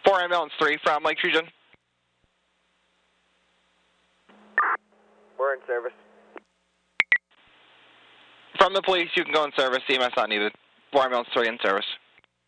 4 ambulance 3 from Lake Region. We're in service. From the police, you can go in service. CMS not needed. 4 ambulance 3 in service.